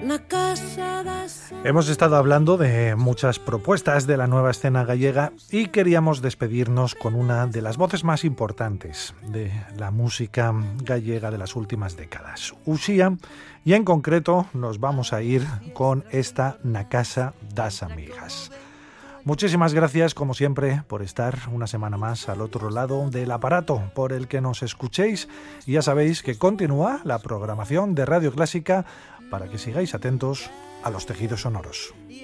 Hemos estado hablando de muchas propuestas de la nueva escena gallega y queríamos despedirnos con una de las voces más importantes de la música gallega de las últimas décadas, Uxía, y en concreto nos vamos a ir con esta Na Casa das Amigas. Muchísimas gracias, como siempre, por estar una semana más al otro lado del aparato por el que nos escuchéis. Y ya sabéis que continúa la programación de Radio Clásica para que sigáis atentos a los tejidos sonoros.